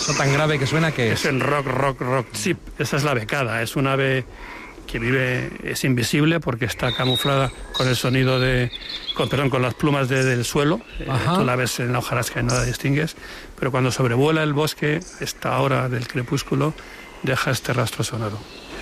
Eso tan grave que suena que es el rock chip. Esa es la becada, es un ave que vive, es invisible porque está camuflada con el sonido con las plumas del suelo. Tú la ves en la hojarasca y no la distingues, pero cuando sobrevuela el bosque, esta hora del crepúsculo, deja este rastro sonoro.